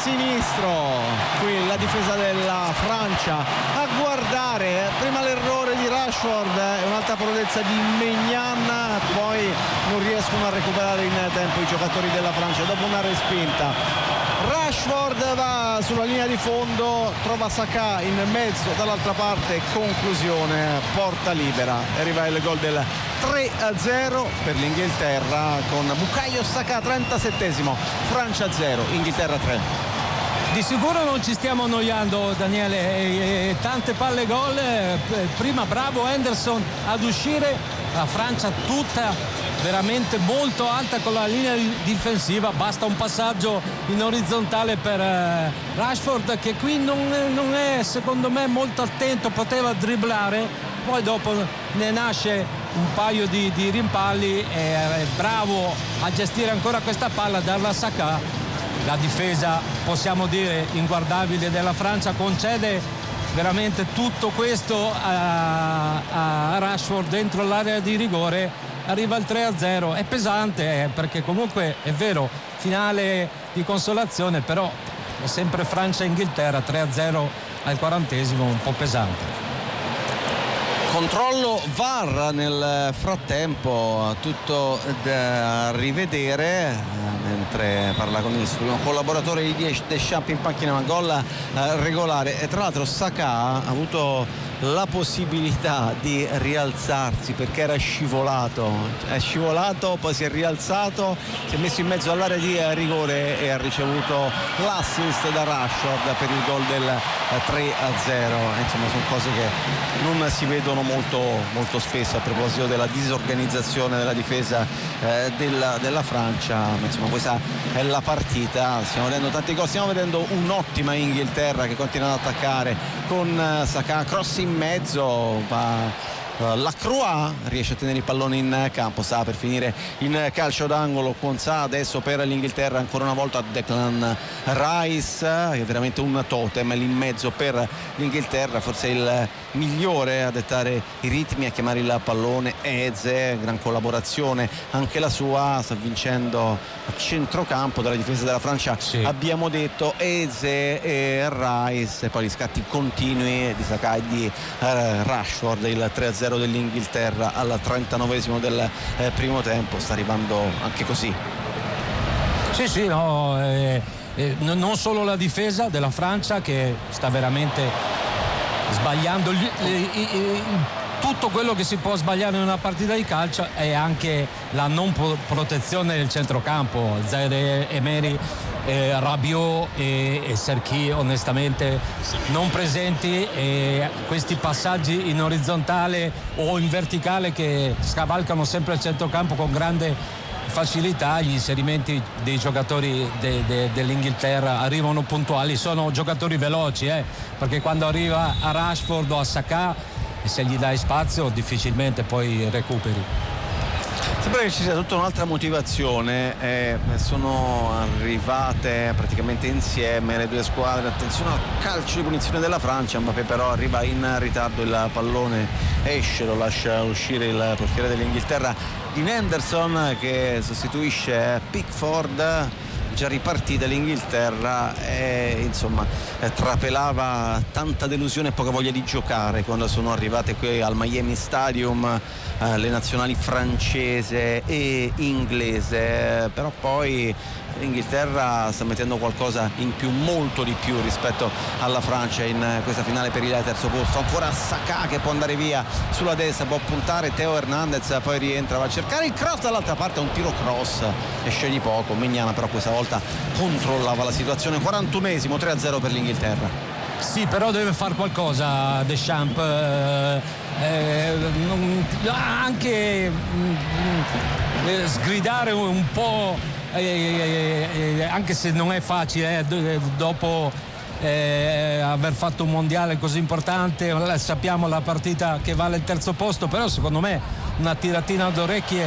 sinistro qui la difesa della Francia, a guardare prima l'errore di Rashford e un'alta prodezza di Maignan, poi non riescono a recuperare in tempo i giocatori della Francia dopo una respinta. Rashford va sulla linea di fondo, trova Saka in mezzo, dall'altra parte conclusione, porta libera, arriva il gol del 3-0 per l'Inghilterra con Bukayo Saka, 37esimo, Francia 0, Inghilterra 3. Di sicuro non ci stiamo annoiando, Daniele, tante palle gol, prima bravo Henderson ad uscire, la Francia tutta veramente molto alta con la linea difensiva, basta un passaggio in orizzontale per Rashford, che qui non è secondo me molto attento, poteva dribblare, poi dopo ne nasce un paio di rimpalli, è bravo a gestire ancora questa palla, darla a Saka. La difesa, possiamo dire, inguardabile della Francia, concede veramente tutto questo a Rashford dentro l'area di rigore, arriva il 3-0, è pesante perché comunque è vero, finale di consolazione, però è sempre Francia-Inghilterra, 3-0 al 40esimo, un po' pesante. Controllo VAR nel frattempo, tutto da rivedere, mentre parla con il suo collaboratore di Deschamps in panchina, ma gol regolare. E tra l'altro Saka ha avuto la possibilità di rialzarsi perché era scivolato, è scivolato, poi si è rialzato, si è messo in mezzo all'area di rigore e ha ricevuto l'assist da Rashford per il gol del 3-0. Insomma, sono cose che non si vedono molto spesso a proposito della disorganizzazione della difesa della Francia. Insomma, questa è la partita, stiamo vedendo tanti gol, stiamo vedendo un'ottima Inghilterra che continua ad attaccare con Saka, cross in mezzo, va Lacroix, riesce a tenere il pallone in campo, sta per finire in calcio d'angolo. Quansah adesso per l'Inghilterra, ancora una volta Declan Rice, che è veramente un totem lì in mezzo per l'Inghilterra, forse il migliore a dettare i ritmi, a chiamare il pallone. Eze, gran collaborazione anche la sua, sta vincendo a centrocampo dalla difesa della Francia, sì. Abbiamo detto Eze e Rice, e poi gli scatti continui di Saka e di Rashford. Il 3-0 dell'Inghilterra al 39esimo del primo tempo sta arrivando anche così. Sì, no, non solo la difesa della Francia che sta veramente sbagliando tutto quello che si può sbagliare in una partita di calcio, è anche la non protezione del centrocampo. Zaire Emery, Rabiot e Serki onestamente non presenti, e questi passaggi in orizzontale o in verticale che scavalcano sempre il centrocampo con grande facilità. Gli inserimenti dei giocatori dell'Inghilterra arrivano puntuali, sono giocatori veloci, perché quando arriva a Rashford o a Saka, se gli dai spazio difficilmente poi recuperi. Sembra che ci sia tutta un'altra motivazione, sono arrivate praticamente insieme le due squadre. Attenzione al calcio di punizione della Francia, Mbappé però arriva in ritardo, il pallone esce, lo lascia uscire il portiere dell'Inghilterra, Dean Henderson, che sostituisce Pickford. Già ripartita l'Inghilterra e insomma trapelava tanta delusione e poca voglia di giocare quando sono arrivate qui al Miami Stadium le nazionali francese e inglese, però poi l'Inghilterra sta mettendo qualcosa in più, molto di più rispetto alla Francia in questa finale per il terzo posto. Ancora Saka che può andare via sulla destra, può puntare Theo Hernandez, poi rientra, va a cercare il cross dall'altra parte, un tiro cross, esce di poco. Maignan però questa volta controllava la situazione. 41esimo, 3-0 per l'Inghilterra. Sì, però deve fare qualcosa Deschamps, anche sgridare un po', anche se non è facile dopo aver fatto un mondiale così importante. Sappiamo la partita che vale il terzo posto, però secondo me una tiratina d'orecchie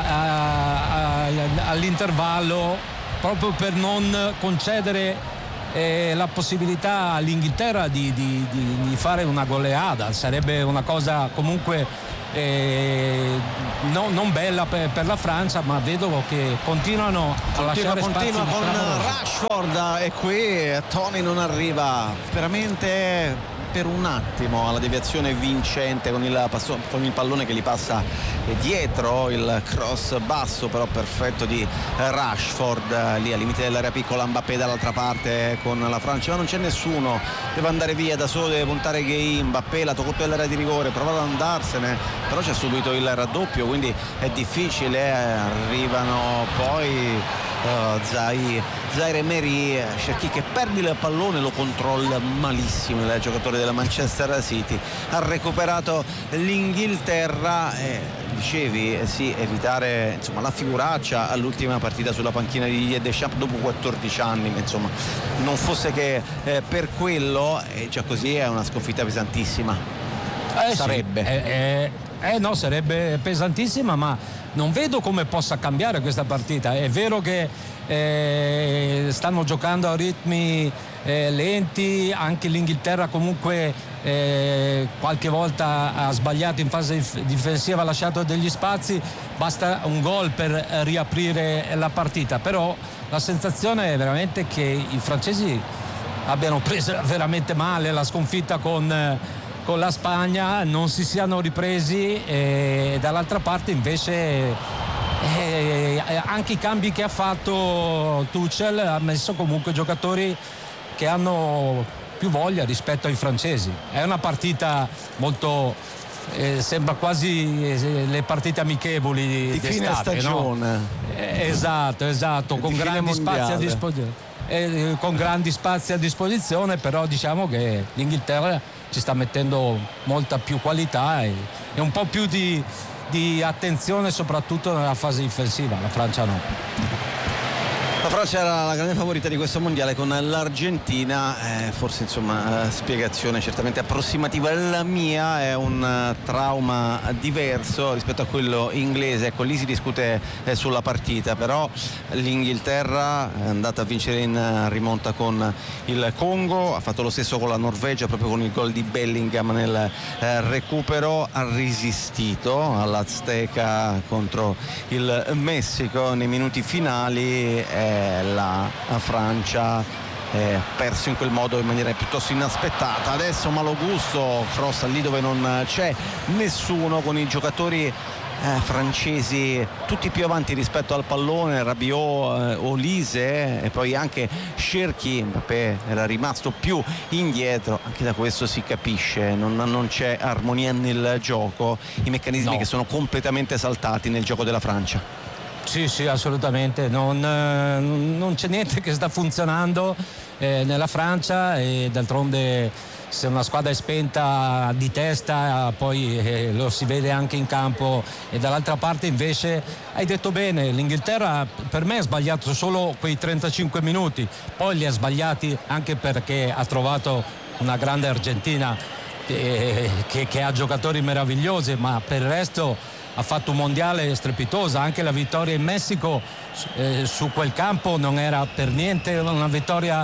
all'intervallo, proprio per non concedere la possibilità all'Inghilterra di fare una goleada. Sarebbe una cosa comunque non bella per la Francia, ma vedo che continuano a lasciare spazi. Continua con Rashford e qui Toni non arriva veramente per un attimo alla deviazione vincente con il pallone che gli passa dietro, il cross basso però perfetto di Rashford lì al limite dell'area piccola. Mbappé dall'altra parte con la Francia, ma non c'è nessuno, deve andare via da solo, deve puntare Gay. Mbappé lato corto dell'area di rigore, prova ad andarsene, però c'è subito il raddoppio, quindi è difficile. Arrivano poi Zaire Emery, Cherki che perde il pallone, lo controlla malissimo il giocatore della Manchester City. Ha recuperato l'Inghilterra dicevi sì, evitare insomma la figuraccia all'ultima partita sulla panchina di Didier Deschamps dopo 14 anni, ma insomma non fosse che per quello già così è una sconfitta pesantissima. Sarebbe no, sarebbe pesantissima, ma non vedo come possa cambiare questa partita. È vero che stanno giocando a ritmi lenti, anche l'Inghilterra comunque qualche volta ha sbagliato in fase difensiva, ha lasciato degli spazi, basta un gol per riaprire la partita, però la sensazione è veramente che i francesi abbiano preso veramente male la sconfitta con la Spagna, non si siano ripresi, e dall'altra parte invece anche i cambi che ha fatto Tuchel ha messo comunque giocatori che hanno più voglia rispetto ai francesi. È una partita molto sembra quasi le partite amichevoli di fine stagione, no? Esatto, con grandi spazi a disposizione. Con grandi spazi a disposizione, però diciamo che l'Inghilterra ci sta mettendo molta più qualità e un po' più di attenzione soprattutto nella fase difensiva. La Francia no. La Francia era la grande favorita di questo mondiale con l'Argentina, forse insomma spiegazione certamente approssimativa. La mia è un trauma diverso rispetto a quello inglese, ecco lì si discute sulla partita, però l'Inghilterra è andata a vincere in rimonta con il Congo, ha fatto lo stesso con la Norvegia proprio con il gol di Bellingham nel recupero, ha resistito all'Azteca contro il Messico nei minuti finali. La Francia ha perso in quel modo in maniera piuttosto inaspettata. Adesso Malo Gusto crossa lì dove non c'è nessuno, con i giocatori francesi tutti più avanti rispetto al pallone, Rabiot, Olise e poi anche Cherki. Mbappé era rimasto più indietro, anche da questo si capisce non c'è armonia nel gioco, i meccanismi che sono completamente saltati nel gioco della Francia. Sì, assolutamente, non c'è niente che sta funzionando nella Francia, e d'altronde se una squadra è spenta di testa poi lo si vede anche in campo. E dall'altra parte invece hai detto bene, l'Inghilterra per me ha sbagliato solo quei 35 minuti, poi li ha sbagliati anche perché ha trovato una grande Argentina che ha giocatori meravigliosi, ma per il resto ha fatto un mondiale strepitoso. Anche la vittoria in Messico su quel campo non era per niente una vittoria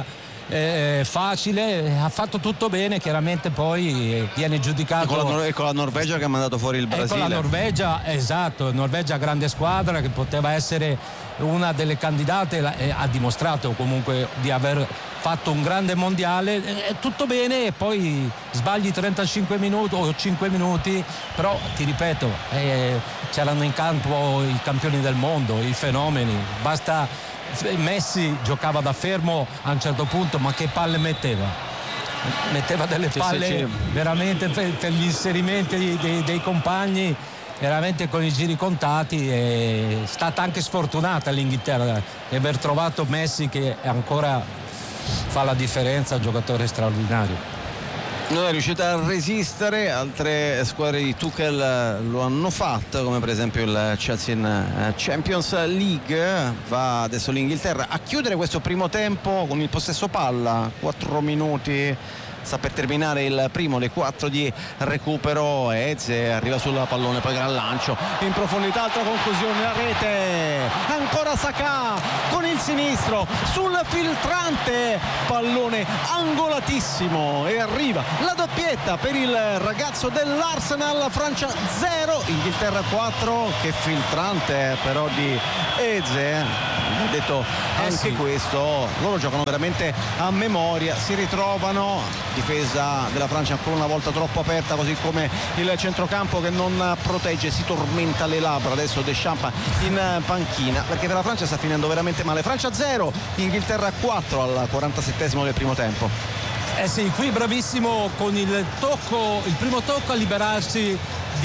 facile, ha fatto tutto bene, chiaramente poi viene giudicato con la Norvegia che ha mandato fuori il Brasile. Con la Norvegia, esatto, Norvegia grande squadra che poteva essere una delle candidate, ha dimostrato comunque di aver fatto un grande mondiale, tutto bene, e poi sbagli 35 minuti o 5 minuti, però ti ripeto, c'erano in campo i campioni del mondo, i fenomeni, basta. Messi giocava da fermo a un certo punto, ma che palle metteva delle palle veramente per gli inserimenti dei compagni, veramente con i giri contati. È stata anche sfortunata l'Inghilterra di aver trovato Messi, che ancora fa la differenza, un giocatore straordinario. Non è riuscita a resistere, altre squadre di Tuchel lo hanno fatto, come per esempio il Chelsea in Champions League. Va adesso l'Inghilterra a chiudere questo primo tempo con il possesso palla, 4 minuti sta per terminare il primo, le 4 di recupero. Eze arriva sul pallone, poi gran lancio in profondità, altra conclusione, la rete, ancora Saka con il sinistro sul filtrante, pallone angolatissimo e arriva la doppietta per il ragazzo dell'Arsenal. Francia 0, Inghilterra 4. Che filtrante però di Eze, ho detto anche sì. questo, loro giocano veramente a memoria, si ritrovano, difesa della Francia ancora una volta troppo aperta, così come il centrocampo che non protegge, si tormenta le labbra. Adesso Deschamps in panchina, perché per la Francia sta finendo veramente male. Francia 0, Inghilterra 4 al 47esimo del primo tempo. Sì, qui bravissimo con il primo tocco a liberarsi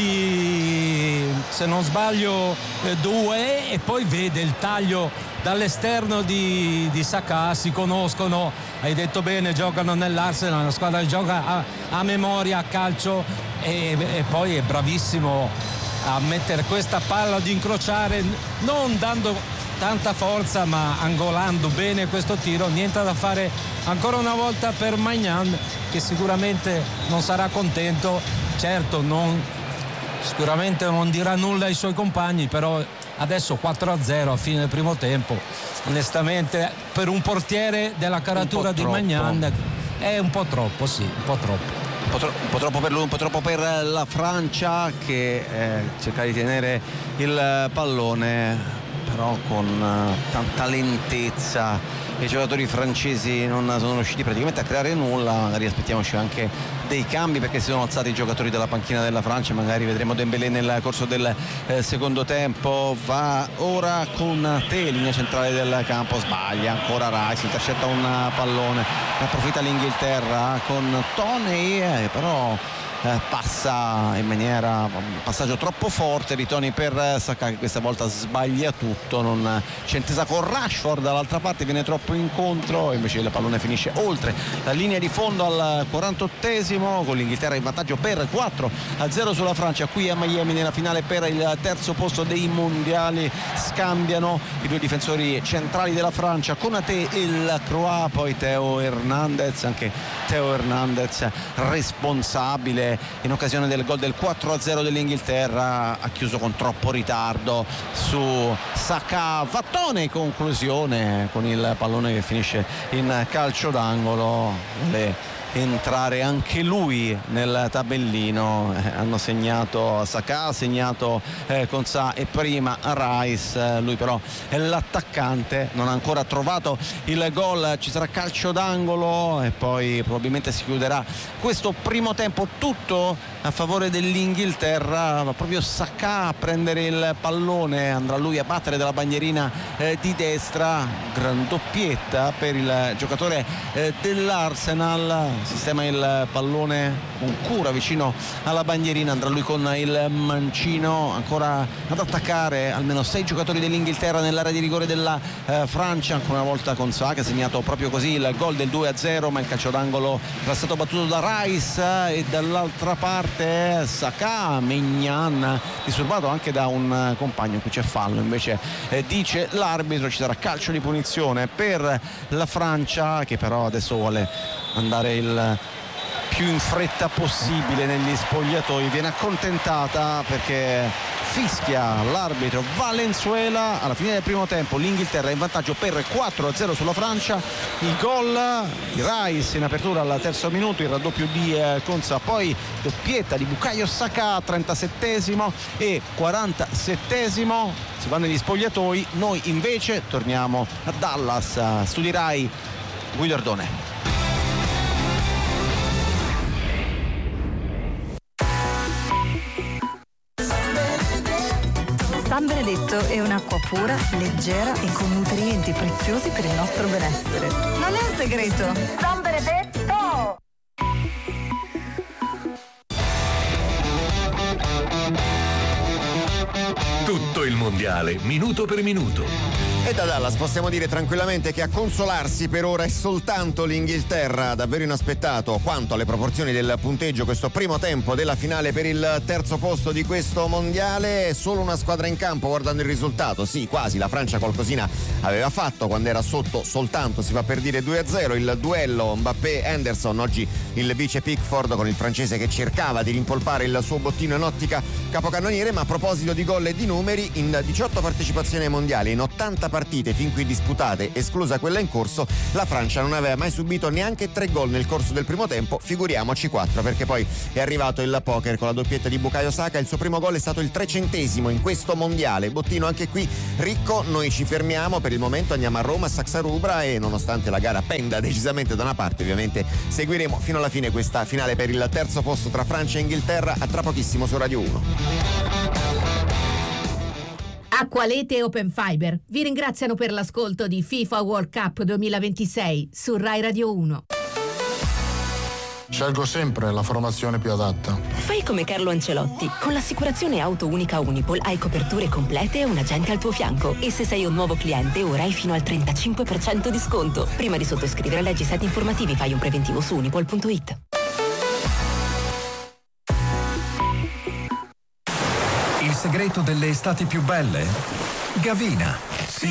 di, se non sbaglio, Doué, e poi vede il taglio dall'esterno di Saka. Si conoscono, hai detto bene, giocano nell'Arsenal, la squadra gioca a memoria, a calcio, e poi è bravissimo a mettere questa palla, ad incrociare, non dando tanta forza ma angolando bene questo tiro. Niente da fare ancora una volta per Maignan, che sicuramente non sarà contento. Certo, sicuramente non dirà nulla ai suoi compagni, però adesso 4-0 a fine del primo tempo, onestamente per un portiere della caratura di Maignan è un po' troppo, sì, un po' troppo. Un po' troppo per lui, un po' troppo per la Francia, che cerca di tenere il pallone, però con tanta lentezza. I giocatori francesi non sono riusciti praticamente a creare nulla. Magari aspettiamoci anche dei cambi, perché si sono alzati i giocatori della panchina della Francia. Magari vedremo Dembélé nel corso del secondo tempo. Va ora con te, linea centrale del campo, sbaglia ancora Rice, intercetta un pallone, ne approfitta l'Inghilterra con Toney, però passa in maniera, un passaggio troppo forte di Toney per Saka, che questa volta sbaglia tutto, non c'è intesa con Rashford dall'altra parte, viene troppo incontro, invece il pallone finisce oltre la linea di fondo al 48esimo, con l'Inghilterra in vantaggio per 4-0 sulla Francia qui a Miami nella finale per il terzo posto dei mondiali. Scambiano i due difensori centrali della Francia, Konaté e Lacroix, poi Theo Hernandez, anche Theo Hernandez responsabile in occasione del gol del 4-0 dell'Inghilterra, ha chiuso con troppo ritardo su Saka. Vattone, conclusione con il pallone che finisce in calcio d'angolo, vuole entrare anche lui nel tabellino. Hanno segnato Saka, ha segnato Konsa e prima Rice, lui però è l'attaccante, non ha ancora trovato il gol. Ci sarà calcio d'angolo e poi probabilmente si chiuderà questo primo tempo, tutto a favore dell'Inghilterra. Va proprio Saka a prendere il pallone, andrà lui a battere dalla bandierina di destra, gran doppietta per il giocatore dell'Arsenal. Sistema il pallone con cura vicino alla bandierina, andrà lui con il mancino ancora ad attaccare. Almeno 6 giocatori dell'Inghilterra nell'area di rigore della Francia, ancora una volta con Saka, che ha segnato proprio così il gol del 2-0, ma il calcio d'angolo era stato battuto da Rice. E dall'altra parte Saka, Maignan disturbato anche da un compagno. Qui c'è fallo, invece dice l'arbitro. Ci sarà calcio di punizione per la Francia, che però adesso vuole andare il più in fretta possibile negli spogliatoi. Viene accontentata perché fischia l'arbitro Valenzuela. Alla fine del primo tempo l'Inghilterra è in vantaggio per 4-0 sulla Francia. Il gol di Rice in apertura al terzo minuto, il raddoppio di Konsa, poi doppietta di Bukayo Saka 37esimo e 47esimo. Si vanno negli spogliatoi. Noi invece torniamo a Dallas. Studierai Guido Ardone. San Benedetto è un'acqua pura, leggera e con nutrienti preziosi per il nostro benessere. Non è un segreto. San Benedetto! Tutto il mondiale, minuto per minuto. E da Dallas possiamo dire tranquillamente che a consolarsi per ora è soltanto l'Inghilterra, davvero inaspettato quanto alle proporzioni del punteggio questo primo tempo della finale per il terzo posto di questo mondiale. Solo una squadra in campo guardando il risultato, sì quasi, la Francia qualcosina aveva fatto quando era sotto soltanto, si fa per dire 2-0, il duello Mbappé-Henderson, oggi il vice Pickford con il francese che cercava di rimpolpare il suo bottino in ottica capocannoniere. Ma a proposito di gol e di numeri, in 18 partecipazioni ai mondiali, in 80 partite fin qui disputate, esclusa quella in corso, la Francia non aveva mai subito neanche 3 gol nel corso del primo tempo, figuriamoci 4, perché poi è arrivato il poker con la doppietta di Bukayo Saka. Il suo primo gol è stato il 300° in questo mondiale, bottino anche qui ricco. Noi ci fermiamo per il momento, andiamo a Roma, a Saxa Rubra, e nonostante la gara penda decisamente da una parte, ovviamente seguiremo fino alla fine questa finale per il terzo posto tra Francia e Inghilterra. A tra pochissimo su Radio 1. Acqualete e Open Fiber vi ringraziano per l'ascolto di FIFA World Cup 2026 su Rai Radio 1. Scelgo sempre la formazione più adatta. Fai come Carlo Ancelotti. Con l'assicurazione auto unica Unipol hai coperture complete e un agente al tuo fianco. E se sei un nuovo cliente ora hai fino al 35% di sconto. Prima di sottoscrivere leggi set informativi, fai un preventivo su unipol.it. Il segreto delle estati più belle? Gavina.